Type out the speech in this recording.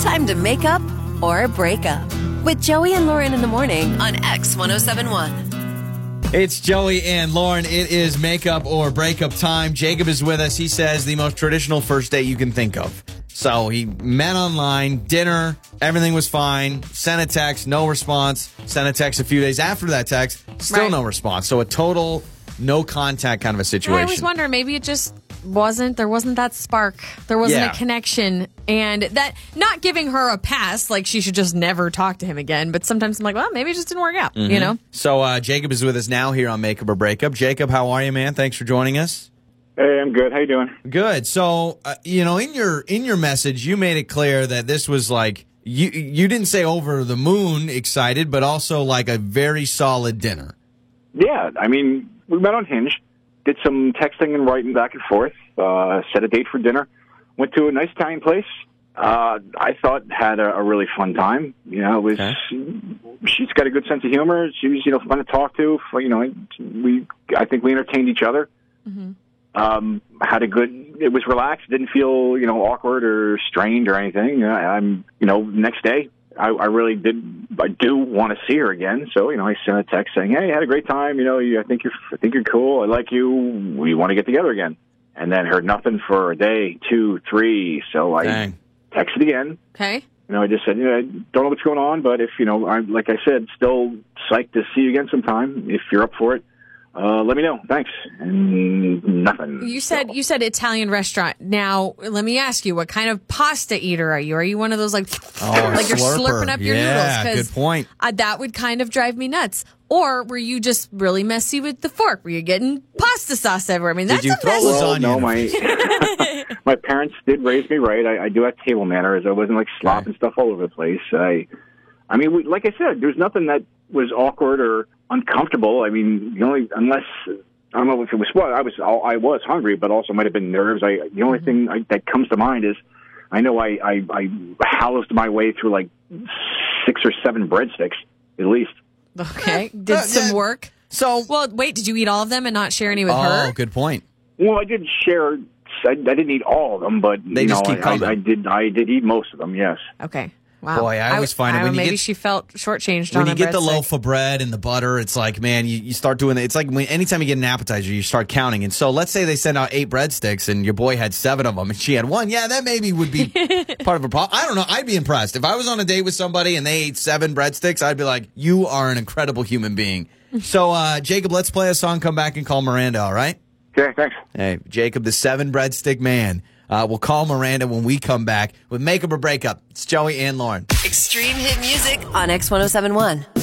Time to make up or break up with Joey and Lauren in the morning on X1071. It's Joey and Lauren. It is makeup or breakup time. Jacob is with us. He says the most traditional first date you can think of. So he met online, dinner, everything was fine. Sent a text, no response. Sent a text a few days after that text, still no response. So a total no contact kind of a situation. I always wonder, maybe it just there wasn't that spark. There wasn't a connection. And that, not giving her a pass, like she should just never talk to him again. But sometimes I'm like, well, maybe it just didn't work out, you know? So Jacob is with us now here on Makeup or Breakup. Jacob, how are you, man? Thanks for joining us. Hey, I'm good. How you doing? Good. So, in your message, you made it clear that this was like, you didn't say over the moon excited, but also like a very solid dinner. Yeah, I mean, we met on Hinge, did some texting and writing back and forth, set a date for dinner, went to a nice Italian place. I thought had a really fun time. You know, it was, she's got a good sense of humor. She was, fun to talk to. I think we entertained each other. Mm-hmm. It was relaxed, didn't feel, awkward or strained or anything. Next day, I do want to see her again. So, I sent a text saying, hey, I had a great time. I think you're cool. I like you. We want to get together again. And then heard nothing for a day, 2, 3. So I texted again. Okay. I just said, I don't know what's going on, but if, like I said, still psyched to see you again sometime. If you're up for it. Let me know. Thanks. And nothing. You said Italian restaurant. Now, let me ask you, what kind of pasta eater are you? Are you one of those like you're slurping up your noodles? Yeah, good point. That would kind of drive me nuts. Or were you just really messy with the fork? Were you getting pasta sauce everywhere? I mean, that's Did you throw lasagna? No, my parents did raise me right. I do have table manners. I wasn't like slopping stuff all over the place. Like I said, there's nothing that was awkward or uncomfortable. I mean, unless I don't know if it was what I was hungry, but also might have been nerves. The only thing that comes to mind is I know I housed my way through like 6 or 7 breadsticks at least. Okay, did some work. So, well, wait, did you eat all of them and not share any with her? Oh, good point. Well, I did share. I didn't eat all of them, but they just keep coming. I did eat most of them. Yes. Okay. Wow. Boy, I always find it when maybe she felt shortchanged when on you get the breadstick. loaf of bread and the butter. It's like, man, you start doing it. It's like anytime you get an appetizer, you start counting. And so let's say they sent out 8 breadsticks and your boy had 7 of them and she had 1. Yeah, that maybe would be part of a problem. I don't know. I'd be impressed if I was on a date with somebody and they ate 7 breadsticks. I'd be like, you are an incredible human being. So, Jacob, let's play a song. Come back and call Miranda. All right? Okay, thanks. Hey, Jacob, the 7 breadstick man. We'll call Miranda when we come back with Makeup or Breakup. It's Joey and Lauren. Extreme hit music on X1071.